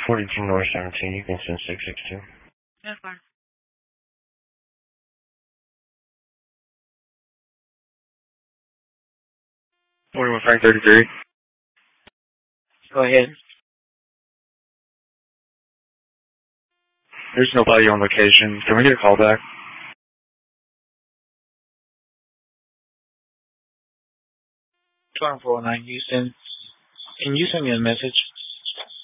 42 North 17, you can send 662. That's fine. 41 Frank 33. Go ahead. There's nobody on location. Can we get a call back? Storm 409 Houston. Can you send me a message?